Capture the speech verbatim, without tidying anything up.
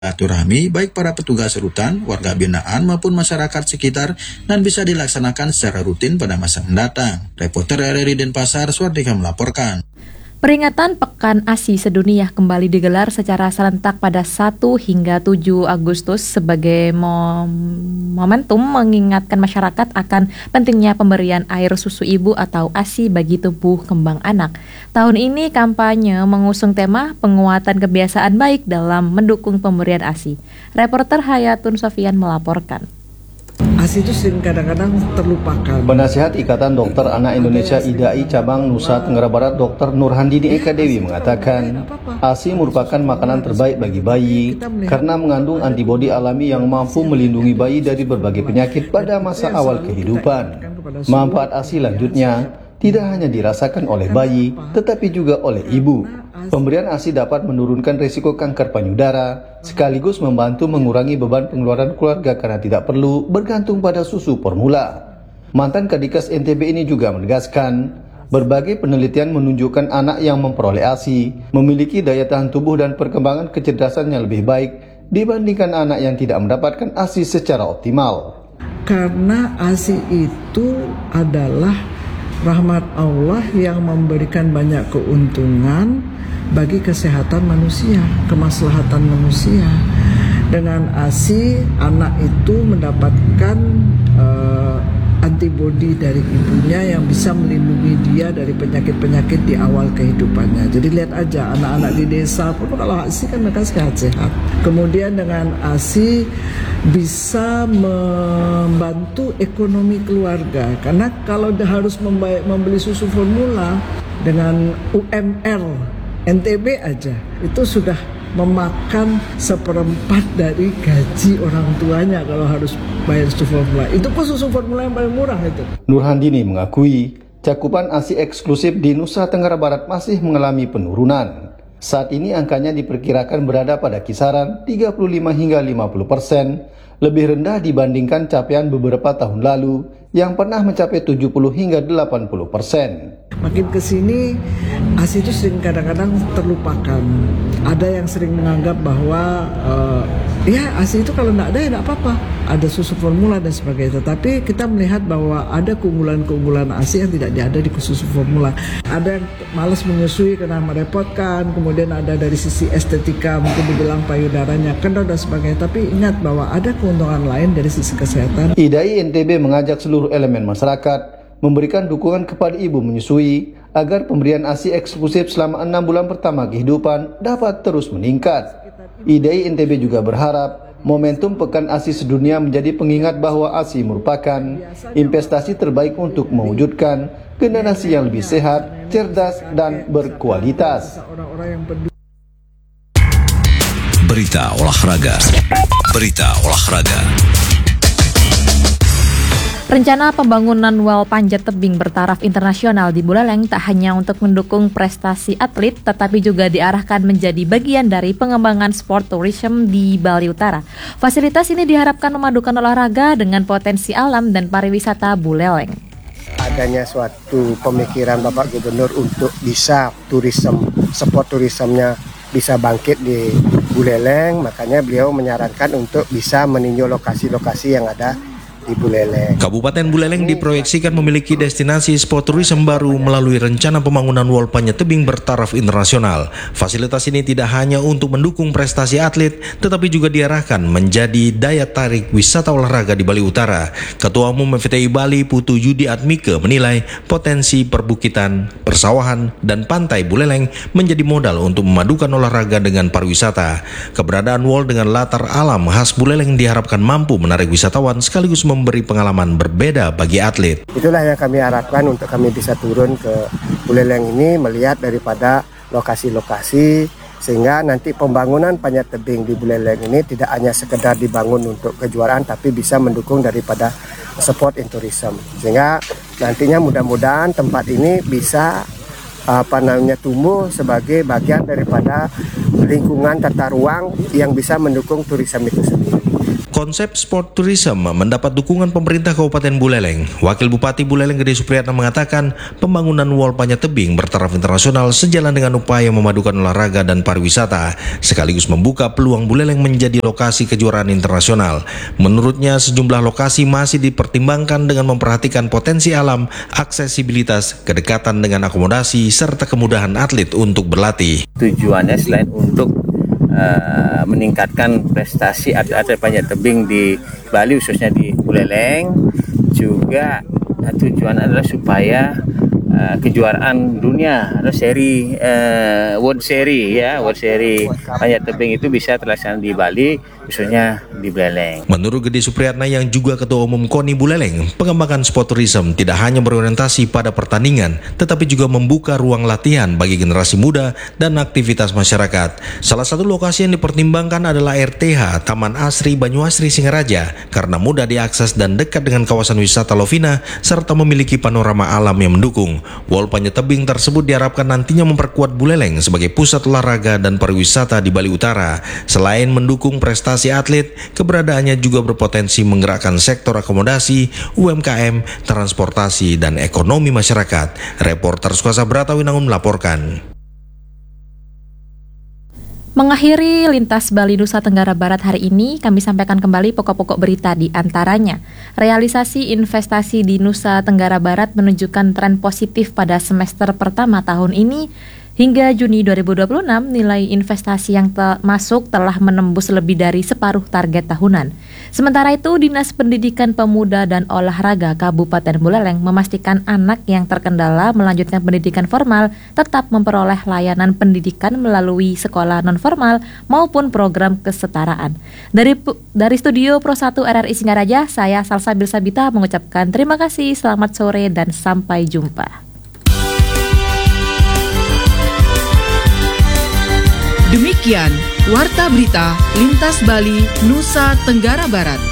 silaturahmi baik para petugas rutan, warga binaan maupun masyarakat sekitar dan bisa dilaksanakan secara rutin pada masa mendatang. Reporter R R I Denpasar, Swardika melaporkan. Peringatan Pekan A S I Sedunia kembali digelar secara serentak pada satu hingga tujuh Agustus sebagai mom- momentum mengingatkan masyarakat akan pentingnya pemberian air susu ibu atau A S I bagi tubuh kembang anak. Tahun ini kampanye mengusung tema penguatan kebiasaan baik dalam mendukung pemberian A S I. Reporter Hayatun Sofian melaporkan. A S I itu sering kadang-kadang terlupakan. Penasihat Ikatan Dokter Anak Indonesia I D A I Cabang Nusa Tenggara Barat Dokter Nurhandini Eka Dewi mengatakan A S I merupakan makanan terbaik bagi bayi karena mengandung antibodi alami yang mampu melindungi bayi dari berbagai penyakit pada masa awal kehidupan. Manfaat A S I lanjutnya tidak hanya dirasakan oleh bayi tetapi juga oleh ibu. Pemberian A S I dapat menurunkan risiko kanker payudara, sekaligus membantu mengurangi beban pengeluaran keluarga karena tidak perlu bergantung pada susu formula. Mantan Kadikes N T B ini juga menegaskan, berbagai penelitian menunjukkan anak yang memperoleh A S I memiliki daya tahan tubuh dan perkembangan kecerdasan yang lebih baik dibandingkan anak yang tidak mendapatkan A S I secara optimal. Karena A S I itu adalah rahmat Allah yang memberikan banyak keuntungan bagi kesehatan manusia, kemaslahatan manusia. Dengan A S I, anak itu mendapatkan uh, antibodi dari ibunya yang bisa melindungi dia dari penyakit-penyakit di awal kehidupannya. Jadi lihat aja anak-anak di desa pun kalau A S I kan mereka sehat-sehat. Kemudian dengan A S I bisa membantu ekonomi keluarga, karena kalau dia harus membeli susu formula dengan U M R N T B aja itu sudah memakan seperempat dari gaji orang tuanya kalau harus bayar susu formula. Itu pun susu formula yang paling murah itu. Nurhandini mengakui cakupan A S I eksklusif di Nusa Tenggara Barat masih mengalami penurunan. Saat ini angkanya diperkirakan berada pada kisaran tiga puluh lima hingga lima puluh persen, lebih rendah dibandingkan capaian beberapa tahun lalu yang pernah mencapai tujuh puluh hingga delapan puluh persen. Makin ke sini A S I itu sering kadang-kadang terlupakan. Ada yang sering menganggap bahwa uh, ya A S I itu kalau tidak ada ya tidak apa-apa, ada susu formula dan sebagainya. Tapi kita melihat bahwa ada keunggulan-keunggulan A S I yang tidak ada di susu formula. Ada yang malas menyusui karena merepotkan, kemudian ada dari sisi estetika mungkin dibilang payudaranya kendor dan sebagainya. Tapi ingat bahwa ada keuntungan lain dari sisi kesehatan. I D A I N T B mengajak seluruh elemen masyarakat memberikan dukungan kepada ibu menyusui agar pemberian A S I eksklusif selama enam bulan pertama kehidupan dapat terus meningkat. I D A I N T B juga berharap momentum Pekan A S I Sedunia menjadi pengingat bahwa A S I merupakan investasi terbaik untuk mewujudkan generasi yang lebih sehat, cerdas, dan berkualitas. Berita olahraga. Berita olahraga. Rencana pembangunan well panjat tebing bertaraf internasional di Buleleng tak hanya untuk mendukung prestasi atlet, tetapi juga diarahkan menjadi bagian dari pengembangan sport tourism di Bali Utara. Fasilitas ini diharapkan memadukan olahraga dengan potensi alam dan pariwisata Buleleng. Adanya suatu pemikiran Bapak Gubernur untuk bisa turisme, sport turismenya bisa bangkit di Buleleng, makanya beliau menyarankan untuk bisa meninjau lokasi-lokasi yang ada di Buleleng. Kabupaten Buleleng diproyeksikan memiliki destinasi sport tourism baru melalui rencana pembangunan wall panjat tebing bertaraf internasional. Fasilitas ini tidak hanya untuk mendukung prestasi atlet, tetapi juga diarahkan menjadi daya tarik wisata olahraga di Bali Utara. Ketua Umum M V T I Bali Putu Yudi Admike menilai potensi perbukitan, persawahan, dan pantai Buleleng menjadi modal untuk memadukan olahraga dengan pariwisata. Keberadaan wall dengan latar alam khas Buleleng diharapkan mampu menarik wisatawan sekaligus memberi pengalaman berbeda bagi atlet. Itulah yang kami harapkan untuk kami bisa turun ke Buleleng ini, melihat daripada lokasi-lokasi sehingga nanti pembangunan panjat tebing di Buleleng ini tidak hanya sekedar dibangun untuk kejuaraan tapi bisa mendukung daripada sport and tourism, sehingga nantinya mudah-mudahan tempat ini bisa apa namanya tumbuh sebagai bagian daripada lingkungan tata ruang yang bisa mendukung turisme itu sendiri. Konsep sport tourism mendapat dukungan pemerintah Kabupaten Buleleng. Wakil Bupati Buleleng Gede Supriyatna mengatakan pembangunan Wall Panjat Tebing bertaraf internasional sejalan dengan upaya memadukan olahraga dan pariwisata, sekaligus membuka peluang Buleleng menjadi lokasi kejuaraan internasional. Menurutnya sejumlah lokasi masih dipertimbangkan dengan memperhatikan potensi alam, aksesibilitas, kedekatan dengan akomodasi, serta kemudahan atlet untuk berlatih. Tujuannya selain untuk Uh, meningkatkan prestasi atlet-atlet panjat tebing di Bali, khususnya di Buleleng, juga uh, tujuan adalah supaya uh, kejuaraan dunia atau seri uh, World Series ya World Series panjat tebing itu bisa terlaksana di Bali, khususnya di Buleleng. Menurut Gede Supriyatna yang juga Ketua Umum KONI Buleleng, pengembangan sport tourism tidak hanya berorientasi pada pertandingan, tetapi juga membuka ruang latihan bagi generasi muda dan aktivitas masyarakat. Salah satu lokasi yang dipertimbangkan adalah R T H Taman Asri Banyuasri Singaraja karena mudah diakses dan dekat dengan kawasan wisata Lovina serta memiliki panorama alam yang mendukung. Wall Panjat Tebing tersebut diharapkan nantinya memperkuat Buleleng sebagai pusat olahraga dan pariwisata di Bali Utara. Selain mendukung prestasi atlet, keberadaannya juga berpotensi menggerakkan sektor akomodasi, U M K M, transportasi, dan ekonomi masyarakat. Reporter Suasa Brata Winangun melaporkan. Mengakhiri Lintas Bali Nusa Tenggara Barat hari ini, kami sampaikan kembali pokok-pokok berita di antaranya. Realisasi investasi di Nusa Tenggara Barat menunjukkan tren positif pada semester pertama tahun ini. Hingga Juni dua ribu dua puluh enam, nilai investasi yang te- masuk telah menembus lebih dari separuh target tahunan. Sementara itu, Dinas Pendidikan Pemuda dan Olahraga Kabupaten Buleleng memastikan anak yang terkendala melanjutkan pendidikan formal tetap memperoleh layanan pendidikan melalui sekolah non-formal maupun program kesetaraan. Dari dari studio Pro satu R R I Singaraja, saya Salsabil Sabita mengucapkan terima kasih, selamat sore, dan sampai jumpa. Demikian Warta Berita Lintas Bali Nusa Tenggara Barat.